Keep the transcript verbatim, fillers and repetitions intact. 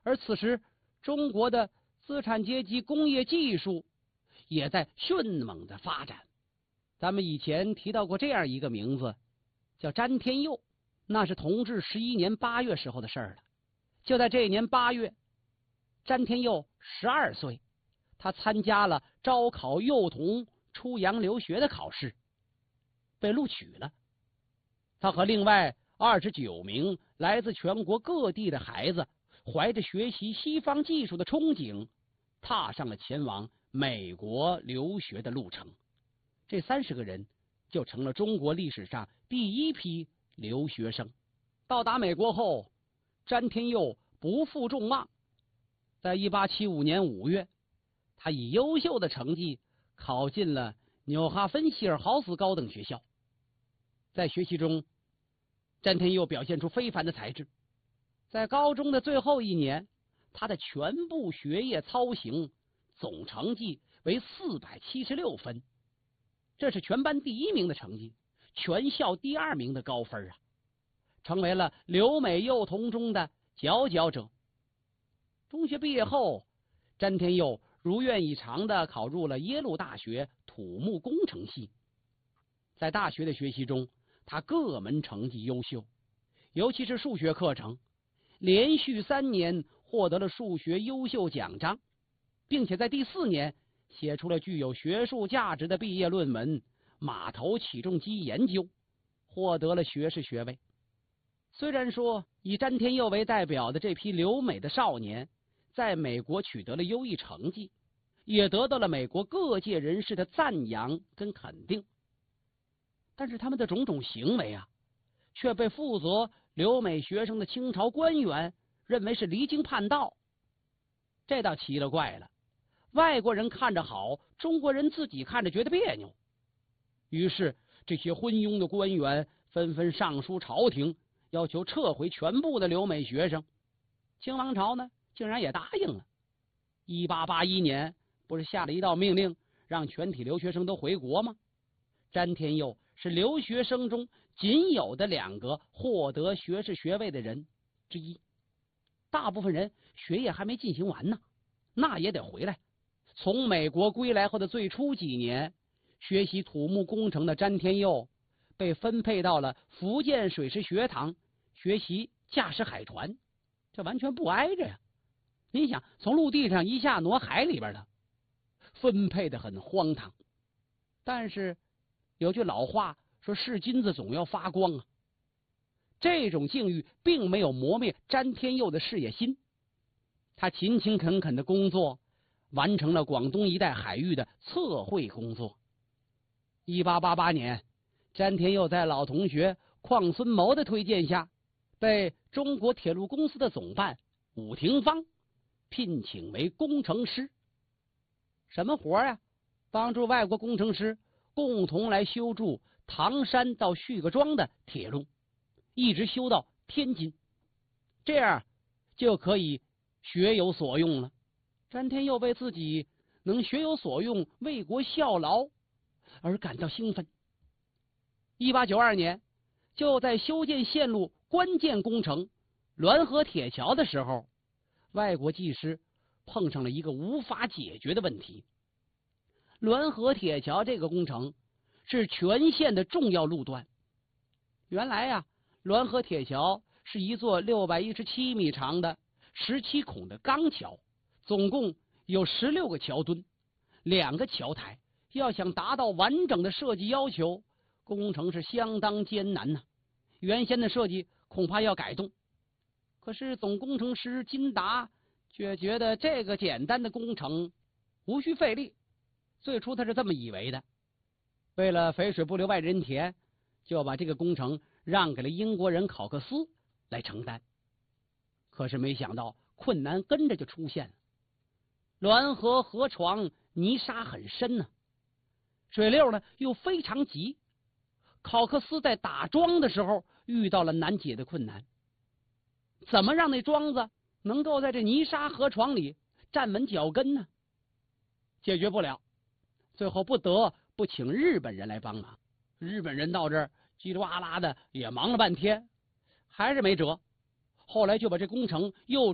而此时中国的资产阶级工业技术也在迅猛的发展。咱们以前提到过这样一个名字，叫詹天佑，那是同治十一年八月时候的事儿了。就在这一年八月，詹天佑十二岁，他参加了招考幼童出洋留学的考试，被录取了。他和另外二十九名来自全国各地的孩子，怀着学习西方技术的憧憬，踏上了前往美国留学的路程。这三十个人就成了中国历史上第一批留学生。到达美国后，詹天佑不负众望，在一八七五年五月，他以优秀的成绩考进了纽哈芬希尔豪斯高等学校。在学习中，詹天佑表现出非凡的才智。在高中的最后一年，他的全部学业操行总成绩为四百七十六分，这是全班第一名的成绩，全校第二名的高分啊，成为了留美幼童中的佼佼者。中学毕业后，詹天佑如愿以偿地考入了耶鲁大学土木工程系。在大学的学习中，他各门成绩优秀，尤其是数学课程，连续三年获得了数学优秀奖章，并且在第四年写出了具有学术价值的毕业论文《马头起重机研究》，获得了学士学位。虽然说以詹天佑为代表的这批留美的少年在美国取得了优异成绩，也得到了美国各界人士的赞扬跟肯定，但是他们的种种行为啊，却被负责留美学生的清朝官员认为是离经叛道。这倒奇了怪了，外国人看着好，中国人自己看着觉得别扭。于是这些昏庸的官员纷纷上书朝廷，要求撤回全部的留美学生。清王朝呢，竟然也答应了。一八八一年不是下了一道命令，让全体留学生都回国吗？詹天佑是留学生中仅有的两个获得学士学位的人之一。大部分人学业还没进行完呢，那也得回来。从美国归来后的最初几年，学习土木工程的詹天佑被分配到了福建水师学堂学习驾驶海船，这完全不挨着呀。你想，从陆地上一下挪海里边了，分配的很荒唐。但是有句老话说，是金子总要发光啊。这种境遇并没有磨灭詹天佑的事业心，他勤勤恳恳的工作，完成了广东一带海域的测绘工作。一八八八年，詹天佑在老同学邝孙谋的推荐下，被中国铁路公司的总办伍廷芳聘请为工程师。什么活呀？帮助外国工程师共同来修筑唐山到旭各庄的铁路，一直修到天津，这样就可以学有所用了。詹天佑为自己能学有所用、为国效劳而感到兴奋。一八九二年，就在修建线路关键工程滦河铁桥的时候，外国技师碰上了一个无法解决的问题。滦河铁桥这个工程是全线的重要路段。原来呀、啊，滦河铁桥是一座六百一十七米长的十七孔的钢桥，总共有十六个桥墩，两个桥台。要想达到完整的设计要求，工程是相当艰难呐、啊。原先的设计恐怕要改动。可是总工程师金达却觉得这个简单的工程无需费力，最初他是这么以为的。为了肥水不流外人田，就把这个工程让给了英国人考克斯来承担。可是没想到困难跟着就出现了。滦河河床泥沙很深呢、啊，水流呢又非常急。考克斯在打桩的时候遇到了难解的困难，怎么让那桩子能够在这泥沙河床里站稳脚跟呢？解决不了，最后不得不请日本人来帮忙。日本人到这儿叽里哇啦的也忙了半天，还是没辙。后来就把这工程又